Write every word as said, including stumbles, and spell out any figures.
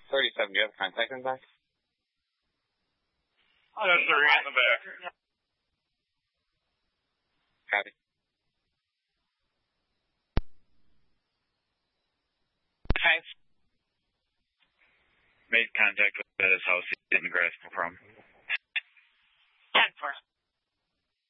thirty-seven, do you have contact in the back? Oh, that's the ring in the back. Copy. Thanks. Made contact with at his house. He didn't grasp a problem. ten four.